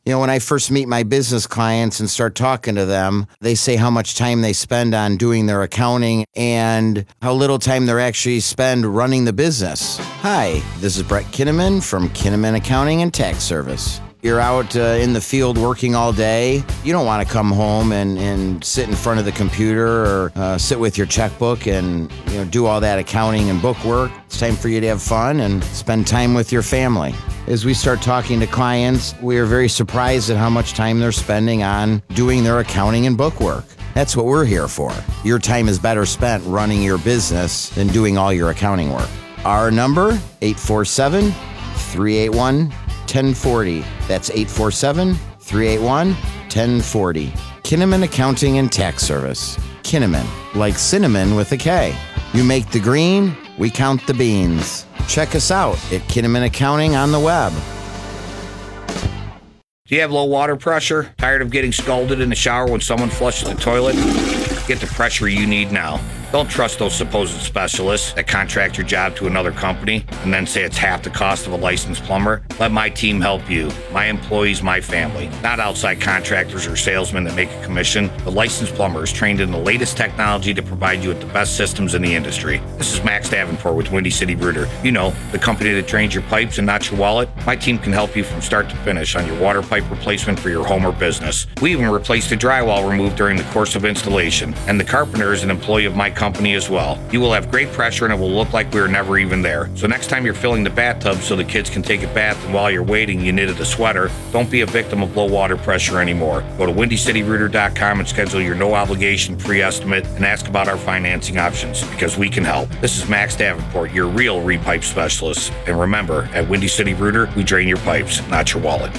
When I first meet my business clients and start talking to them, they say how much time they spend on doing their accounting and how little time they actually spend running the business. Hi, this is Brett Kinnaman from Kinnaman Accounting and Tax Service. You're out in the field working all day. You don't want to come home and sit in front of the computer or sit with your checkbook and do all that accounting and book work. It's time for you to have fun and spend time with your family. As we start talking to clients, we are very surprised at how much time they're spending on doing their accounting and book work. That's what we're here for. Your time is better spent running your business than doing all your accounting work. Our number, 847-381-1040. That's 847-381-1040. Kinnaman Accounting and Tax Service. Kinnaman, like cinnamon with a K. You make the green, we count the beans. Check us out at Kinnaman Accounting on the web. Do you have low water pressure? Tired of getting scalded in the shower when someone flushes the toilet? Get the pressure you need now. Don't trust those supposed specialists that contract your job to another company and then say it's half the cost of a licensed plumber. Let my team help you. My employees, my family. Not outside contractors or salesmen that make a commission. The licensed plumber is trained in the latest technology to provide you with the best systems in the industry. This is Max Davenport with Windy City Rooter. The company that drains your pipes and not your wallet. My team can help you from start to finish on your water pipe replacement for your home or business. We even replaced the drywall removed during the course of installation. And the carpenter is an employee of my company as well. You will have great pressure and it will look like we were never even there. So next time you're filling the bathtub so the kids can take a bath and while you're waiting you knitted a sweater, don't be a victim of low water pressure anymore. Go to WindyCityRooter.com and schedule your no obligation free estimate and ask about our financing options because we can help. This is Max Davenport, your real repipe specialist. And remember, at Windy City Rooter, we drain your pipes, not your wallet.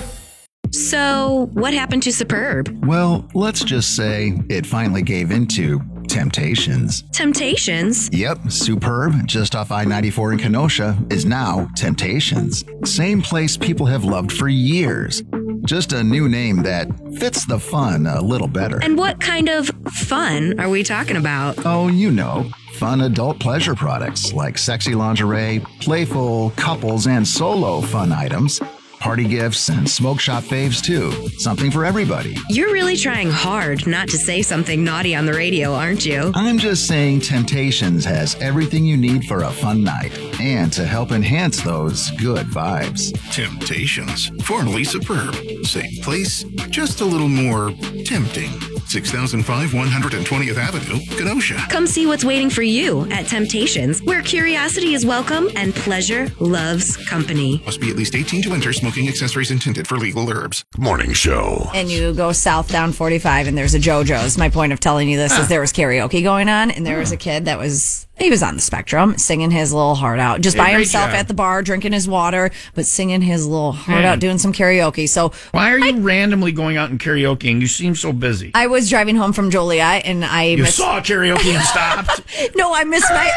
So, what happened to Superb? Well, let's just say it finally gave into Temptations. Temptations? Yep, Superb, just off I-94 in Kenosha, is now Temptations. Same place people have loved for years. Just a new name that fits the fun a little better. And what kind of fun are we talking about? Oh, fun adult pleasure products like sexy lingerie, playful couples and solo fun items, party gifts, and smoke shop faves, too. Something for everybody. You're really trying hard not to say something naughty on the radio, aren't you? I'm just saying Temptations has everything you need for a fun night and to help enhance those good vibes. Temptations, formerly Superb. Same place, just a little more tempting. 6005 120th Avenue, Kenosha. Come see what's waiting for you at Temptations, where curiosity is welcome and pleasure loves company. Must be at least 18 to enter. Smoking accessories intended for legal herbs. Morning show. And you go south down 45 and there's a JoJo's. My point of telling you this is there was karaoke going on and there was a kid that was on the spectrum singing his little heart out just by himself at the bar drinking his water but singing his little heart out doing some karaoke. So why are you randomly going out and karaokeing? You seem so busy. I was driving home from Joliet and I saw karaoke and stopped. No, I missed my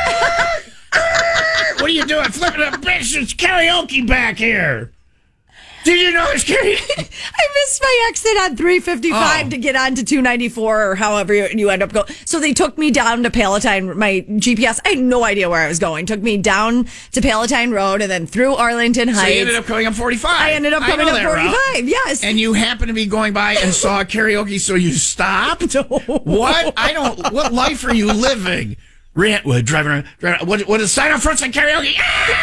What are you doing? Flipping a bitch, it's karaoke back here. Did you know there's karaoke? I missed my exit on 355 to get on to 294 or however you end up going. So they took me down to Palatine. My GPS, I had no idea where I was going. Took me down to Palatine Road and then through Arlington Heights. So you ended up coming up 45. I ended up coming up 45, route. Yes. And you happened to be going by and saw karaoke, so you stopped? No. What? What life are you living? Driving around. What is sign up front say karaoke?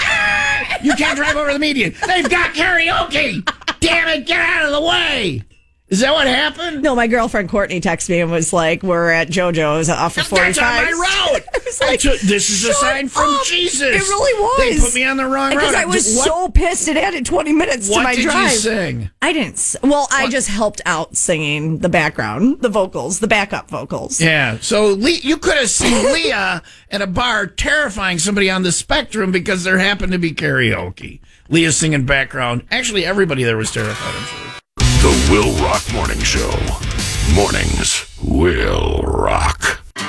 You can't drive over the median. They've got karaoke. Damn it, get out of the way. Is that what happened? No, my girlfriend Courtney texted me and was like, we're at JoJo's off of 45. That's on my route. Like, this is a sign from Jesus. It really was. They put me on the wrong route. Because I was so pissed it added 20 minutes to my drive. What did you sing? I didn't. Well, I just helped out singing the background, the vocals, the backup vocals. Yeah. So you could have seen Leah at a bar terrifying somebody on the spectrum because there happened to be karaoke. Leah singing background. Actually, everybody there was terrified, I'm sure. The Will Rock Morning Show. Mornings will rock.